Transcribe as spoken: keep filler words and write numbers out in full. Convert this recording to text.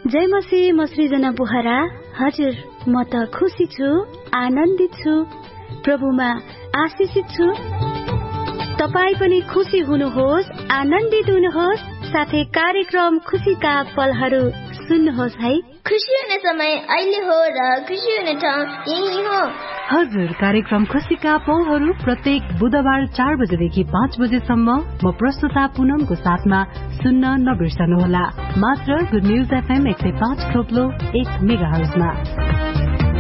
जय मसी म सृजना बुहरा। हजुर म त खुसी छु, आनन्दित छु, प्रभुमा आशिषित छु। तपाई पनि खुसी हुनुहोस्, आनन्दित हुनुहोस्, साथै कार्यक्रम खुसीका पलहरू सुन्नुहोस् है। खुसी हुने समय अहिले हो र खुसी हुने ठाउँ यही हो। हजुर, कार्यक्रम खुसीका पलहरू प्रत्येक बुधबार चार बजेदेखि पाँच बजेसम्म म प्रस्तुता पुनमको साथमा सुन्न नबिर्सनुहोला। मात्र गुड न्युज एफएम एक सय पाँच थोप्लो एक मेगा हर्जमा।